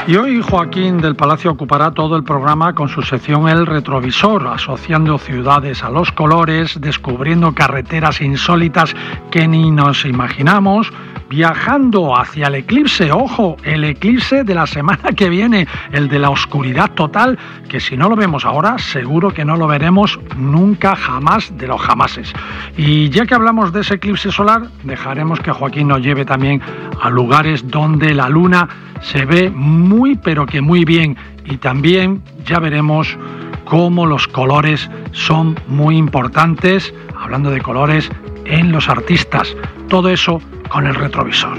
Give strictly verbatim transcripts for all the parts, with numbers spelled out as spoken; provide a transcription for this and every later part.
Y hoy Joaquín del Palacio ocupará todo el programa con su sección El Retrovisor, asociando ciudades a los colores, descubriendo carreteras insólitas que ni nos imaginamos, viajando hacia el eclipse, ojo, el eclipse de la semana que viene, el de la oscuridad total, que si no lo vemos ahora, seguro que no lo veremos nunca jamás de los jamases. Y ya que hablamos de ese eclipse solar, dejaremos que Joaquín nos lleve también a lugares donde la luna se ve muy pero que muy bien, y también ya veremos cómo los colores son muy importantes, hablando de colores, en los artistas. Todo eso con el retrovisor.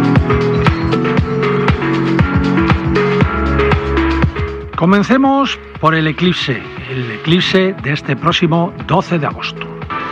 Comencemos por el eclipse, el eclipse de este próximo doce de agosto.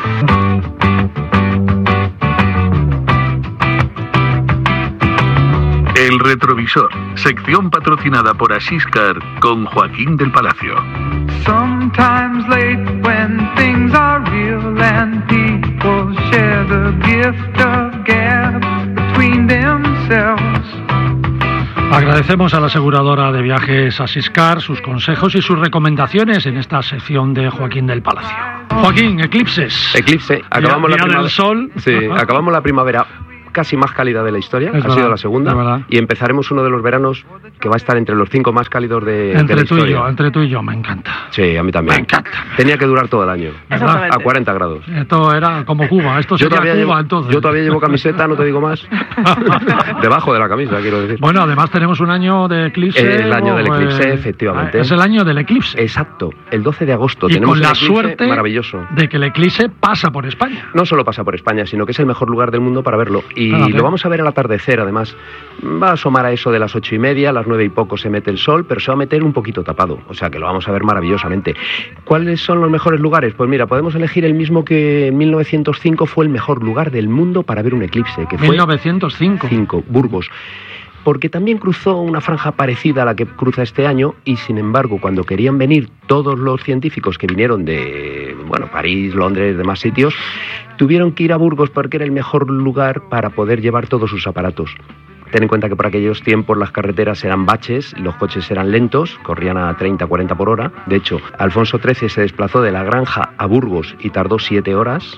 El Retrovisor, sección patrocinada por Asiscar con Joaquín del Palacio. Sometimes late when things are real and people share the gift of gab between themselves. Agradecemos a la aseguradora de viajes Asiscar sus consejos y sus recomendaciones en esta sección de Joaquín del Palacio. Joaquín, eclipses. Eclipse, acabamos Día, la día primavera. del sol. Sí, acabamos la primavera casi más cálida de la historia, Es ha verdad, sido la segunda, es verdad. y empezaremos uno de los veranos que va a estar entre los cinco más cálidos de, de Entre la tú historia. y yo, entre tú y yo, me encanta. Sí, a mí también. Me encanta. Tenía que durar todo el año, ¿Verdad? a cuarenta grados. Esto era como Cuba, esto Yo sería todavía, Cuba llevo, entonces. yo todavía llevo camiseta, no te digo más. Debajo de la camisa, quiero decir. Bueno, además tenemos un año de eclipse. El año del o, eclipse, eh, efectivamente. Es el año del eclipse. Exacto, el doce de agosto. Y tenemos con un la eclipse suerte maravilloso. de que el eclipse pasa por España. No solo pasa por España, sino que es el mejor lugar del mundo para verlo. Y Fíjate. lo vamos a ver al atardecer, además. Va a asomar a eso de las ocho y media, a las nueve y poco se mete el sol, pero se va a meter un poquito tapado. O sea que lo vamos a ver maravillosamente. ¿Cuáles son los mejores lugares? Pues mira, podemos elegir el mismo que en mil novecientos cinco fue el mejor lugar del mundo para ver un eclipse, que fue mil novecientos cinco. cinco, Burgos. Porque también cruzó una franja parecida a la que cruza este año, y sin embargo, cuando querían venir todos los científicos que vinieron de, bueno, París, Londres, demás sitios, tuvieron que ir a Burgos porque era el mejor lugar para poder llevar todos sus aparatos. Ten en cuenta que por aquellos tiempos las carreteras eran baches, los coches eran lentos, corrían a treinta, cuarenta por hora. De hecho, Alfonso trece se desplazó de la Granja a Burgos y tardó siete horas.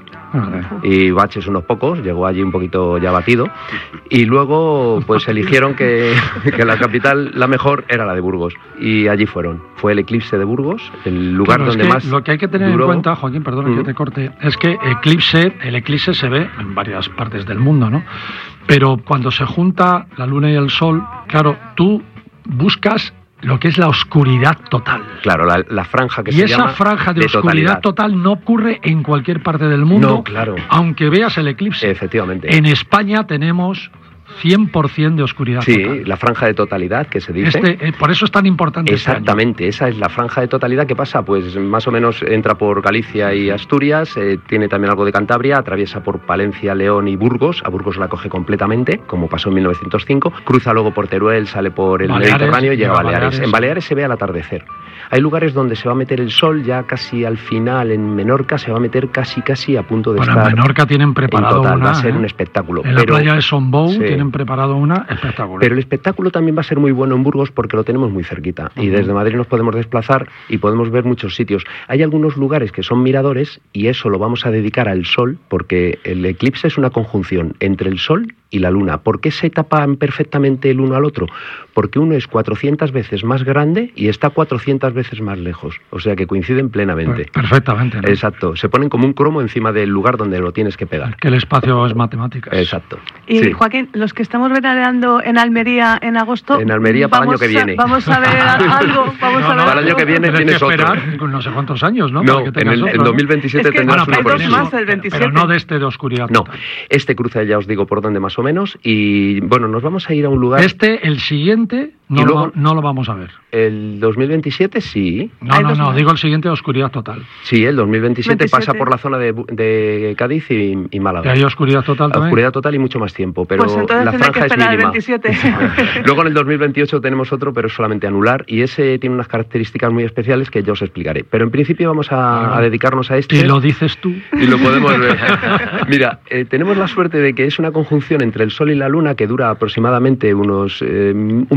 Y baches unos pocos, llegó allí un poquito ya batido. Y luego pues eligieron que, que la capital, la mejor, era la de Burgos. Y allí fueron. Fue el eclipse de Burgos, el lugar Claro, es donde que más lo que hay que tener duró. en cuenta, Joaquín, perdona Mm. que te corte, es que eclipse, el eclipse se ve en varias partes del mundo, ¿no? Pero cuando se junta la luna y el sol, claro, tú buscas lo que es la oscuridad total. Claro, la, la franja que Y se esa llama franja de, de oscuridad totalidad. total no ocurre en cualquier parte del mundo, No, claro. aunque veas el eclipse. Efectivamente. En España tenemos cien por ciento de oscuridad Sí, total. la franja de totalidad que se dice. Este, eh, por eso es tan importante este año. Exactamente, esa es la franja de totalidad que pasa, pues más o menos entra por Galicia y Asturias, eh, tiene también algo de Cantabria, atraviesa por Palencia, León y Burgos, a Burgos la coge completamente, como pasó en mil novecientos cinco, cruza luego por Teruel, sale por el Baleares, Mediterráneo y llega a Baleares. Baleares. En Baleares se ve al atardecer. Hay lugares donde se va a meter el sol ya casi al final, en Menorca se va a meter casi casi a punto de Bueno, estar. en Menorca tienen en preparado total, una. va a ser ¿eh? un espectáculo. En la pero- playa de Sombou Sí. tienen preparado una espectacular. Pero el espectáculo también va a ser muy bueno en Burgos porque lo tenemos muy cerquita. Y Ujú. desde Madrid nos podemos desplazar y podemos ver muchos sitios. Hay algunos lugares que son miradores y eso lo vamos a dedicar al sol porque el eclipse es una conjunción entre el sol y la luna. ¿Por qué se tapan perfectamente el uno al otro? Porque uno es cuatrocientas veces más grande y está cuatrocientas veces más lejos. O sea que coinciden plenamente. Perfectamente, ¿no? Exacto. Se ponen como un cromo encima del lugar donde lo tienes que pegar. Que el espacio es matemáticas. Exacto. Y Sí. Joaquín, los que estamos veraneando en Almería en agosto... En Almería para el vamos año que a- viene. Vamos a ver algo, vamos No, a ver no, para el año algo. que viene Tienes tienes que otro. esperar con no sé cuántos años, ¿no? No, Para que en tengas el otro, en ¿no? dos mil veintisiete Es que tendrás bueno, uno hay por dos eso. más, el veintisiete. Pero no de este de oscuridad No, total. este cruza ya os digo por dónde más o menos y bueno, nos vamos a ir a un lugar... Este, el siguiente, no, Y luego- lo, no lo vamos a ver. El dos mil veintisiete sí, No, Hay no, dos no, más. digo el siguiente de oscuridad total. sí, el dos mil veintisiete, veintisiete. pasa por la zona de, Bu- de Cádiz y, y Que Málaga. hay oscuridad total La también. oscuridad total y mucho más tiempo, pero Pues entonces la tendré que franja es esperar el mínima. veintisiete. Luego en el dos mil veintiocho tenemos otro, pero es solamente anular y ese tiene unas características muy especiales que yo os explicaré. Pero en principio vamos a, a dedicarnos a este. Y lo dices tú. Y lo podemos ver. Mira, eh, tenemos la suerte de que es una conjunción entre el Sol y la Luna que dura aproximadamente unos eh, un minuto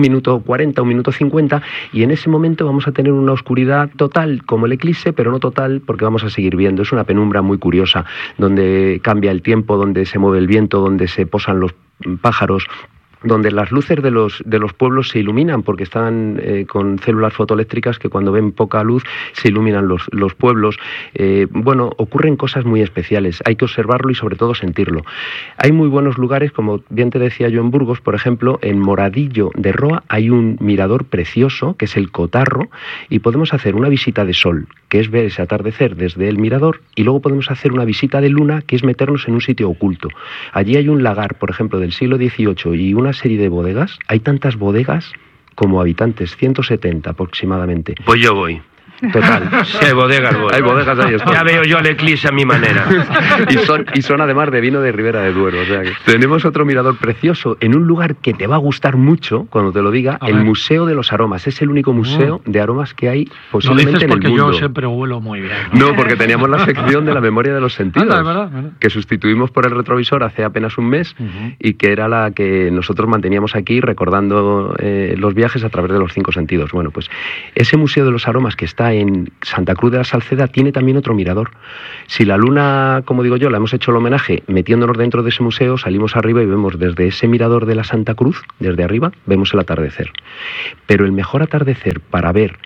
cuarenta, un minuto cincuenta, y en ese momento vamos a tener una oscuridad total, como el eclipse, pero no total, porque vamos a seguir viendo. Es una penumbra muy curiosa, donde cambia el tiempo, donde se mueve el viento, donde se posan los pájaros, donde las luces de los, de los pueblos se iluminan, porque están eh, con células fotoeléctricas que cuando ven poca luz se iluminan los, los pueblos. Eh, bueno, ocurren cosas muy especiales, hay que observarlo y sobre todo sentirlo. Hay muy buenos lugares, como bien te decía yo, en Burgos, por ejemplo, en Moradillo de Roa hay un mirador precioso, que es el Cotarro, y podemos hacer una visita de sol, que es ver ese atardecer desde el mirador, y luego podemos hacer una visita de luna, que es meternos en un sitio oculto. Allí hay un lagar, por ejemplo, del siglo dieciocho, y una serie de bodegas, hay tantas bodegas como habitantes, ciento setenta aproximadamente. Pues yo voy. Total. Sí, hay bodegas, voy. Hay bodegas ahí. Ya veo yo el eclipse a mi manera. y, son, y son además de vino de Ribera de Duero. O sea que tenemos otro mirador precioso en un lugar que te va a gustar mucho cuando te lo diga, a el ver. Museo de los Aromas. Es el único museo mm. de aromas que hay posiblemente en el mundo. Lo dices porque yo siempre huelo muy bien. No, no porque teníamos la sección de la memoria de los sentidos, Anda, ¿verdad? ¿verdad? que sustituimos por el retrovisor hace apenas un mes uh-huh. y que era la que nosotros manteníamos aquí recordando eh, los viajes a través de los cinco sentidos. Bueno, pues ese Museo de los Aromas que está en Santa Cruz de la Salceda tiene también otro mirador. Si la luna, como digo yo, le hemos hecho el homenaje metiéndonos dentro de ese museo, salimos arriba y vemos desde ese mirador de la Santa Cruz, desde arriba, vemos el atardecer. Pero el mejor atardecer para ver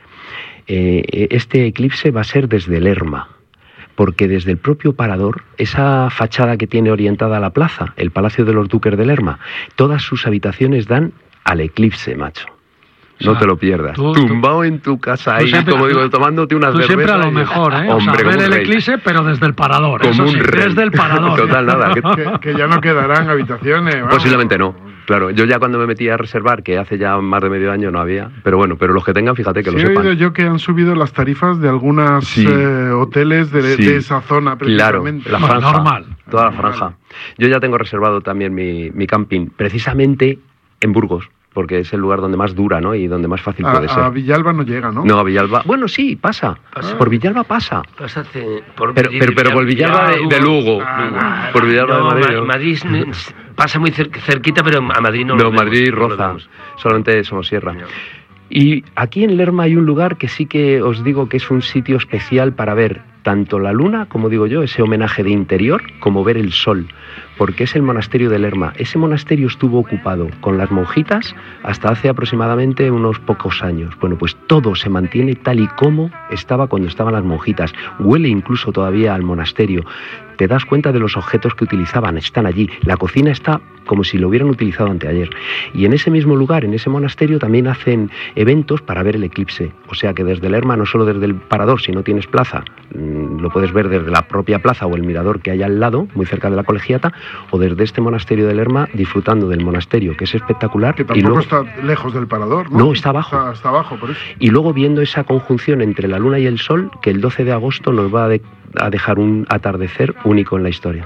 eh, este eclipse va a ser desde Lerma, porque desde el propio parador, esa fachada que tiene orientada a la plaza, el Palacio de los Duques de Lerma, todas sus habitaciones dan al eclipse, macho. No o sea, te lo pierdas. Tú, Tumbado tú, en tu casa ahí, siempre, como digo, tomándote unas cervezas. Tú siempre a lo mejor, ¿eh? Hombre, o sea, ver el eclipse, pero desde el parador. Como eso un sí, rey. Desde el parador. Total, nada. Que, que, que ya no quedarán habitaciones. Vamos. Posiblemente no. Claro, yo ya cuando me metí a reservar, que hace ya más de medio año no había, pero bueno, pero los que tengan, fíjate que sí, lo sepan. He oído yo que han subido las tarifas de algunos sí. eh, hoteles de, sí. de esa zona, precisamente. Claro, la franja, bueno, normal. Toda la franja. Yo ya tengo reservado también mi, mi camping, precisamente en Burgos, porque es el lugar donde más dura, ¿no? Y donde más fácil a, puede ser. A Villalba no llega, ¿no? No, a Villalba... Bueno, sí, pasa. pasa. Por Villalba pasa. Pásate por pero, pero, pero por Villalba de, de Lugo. Ah, por Villalba no, de Madrid. ¿no? Madrid pasa muy cer cerquita, pero a Madrid no, no lo vemos. Madrid no roza. Solamente Somosierra. No. Y aquí en Lerma hay un lugar que sí que os digo que es un sitio especial para ver tanto la luna, como digo yo, ese homenaje de interior, como ver el sol, porque es el monasterio de Lerma. Ese monasterio estuvo ocupado con las monjitas hasta hace aproximadamente unos pocos años. Bueno, pues todo se mantiene tal y como estaba cuando estaban las monjitas. Huele incluso todavía al monasterio. Te das cuenta de los objetos que utilizaban, están allí. La cocina está como si lo hubieran utilizado anteayer. Y en ese mismo lugar, en ese monasterio, también hacen eventos para ver el eclipse. O sea que desde Lerma, no solo desde el parador, si no tienes plaza, lo puedes ver desde la propia plaza o el mirador que hay al lado, muy cerca de la colegiata, o desde este monasterio de Lerma, disfrutando del monasterio, que es espectacular. Que tampoco y luego, está lejos del parador, ¿no? No, está abajo. Está, está abajo, por eso. Y luego viendo esa conjunción entre la luna y el sol, que el doce de agosto nos va a, de, a dejar un atardecer único en la historia.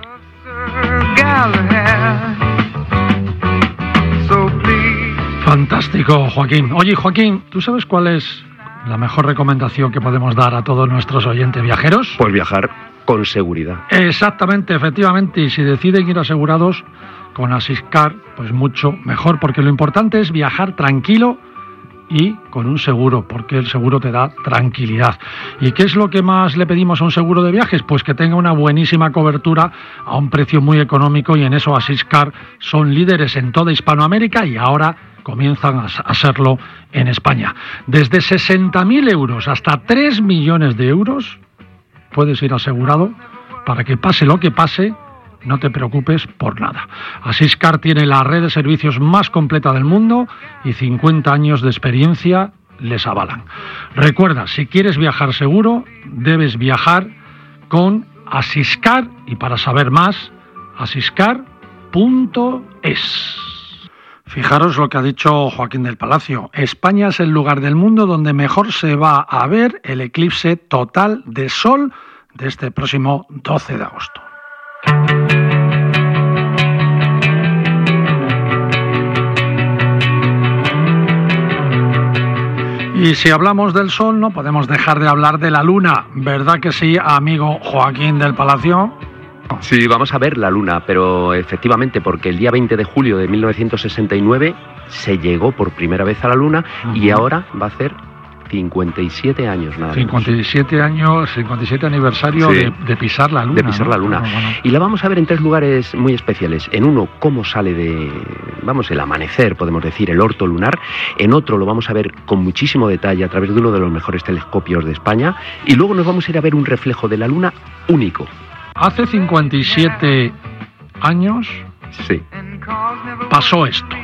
Fantástico, Joaquín. Oye, Joaquín, ¿tú sabes cuál es la mejor recomendación que podemos dar a todos nuestros oyentes viajeros? Pues viajar con seguridad. Exactamente, efectivamente. Y si deciden ir asegurados con Asiscar, pues mucho mejor, porque lo importante es viajar tranquilo y con un seguro, porque el seguro te da tranquilidad. ¿Y qué es lo que más le pedimos a un seguro de viajes? Pues que tenga una buenísima cobertura a un precio muy económico, y en eso Asiscar son líderes en toda Hispanoamérica y ahora comienzan a serlo en España. Desde sesenta mil euros hasta tres millones de euros puedes ir asegurado para que pase lo que pase, no te preocupes por nada. Asiscar tiene la red de servicios más completa del mundo y cincuenta años de experiencia les avalan. Recuerda, si quieres viajar seguro, debes viajar con Asiscar, y para saber más, asiscar punto es. Fijaros lo que ha dicho Joaquín del Palacio. España es el lugar del mundo donde mejor se va a ver el eclipse total de sol de este próximo doce de agosto. Y si hablamos del sol, no podemos dejar de hablar de la luna, ¿verdad que sí, amigo Joaquín del Palacio? Sí, vamos a ver la luna, pero efectivamente, porque el día veinte de julio de mil novecientos sesenta y nueve se llegó por primera vez a la Luna uh-huh. y ahora va a hacer cincuenta y siete años, nada cincuenta y siete menos. años, cincuenta y siete aniversario sí. de, de pisar la Luna. De pisar ¿no? la Luna. Bueno, bueno. Y la vamos a ver en tres lugares muy especiales. En uno, cómo sale de, vamos, el amanecer, podemos decir, el orto lunar. En otro lo vamos a ver con muchísimo detalle a través de uno de los mejores telescopios de España. Y luego nos vamos a ir a ver un reflejo de la Luna único. Hace cincuenta y siete años sí. pasó esto.